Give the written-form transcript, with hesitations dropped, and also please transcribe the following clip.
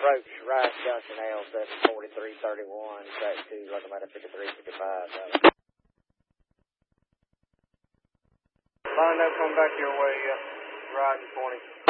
approach Rice Junction, L7 4331, track 2, locomotive 5355. Line up, come back your way, riding 20.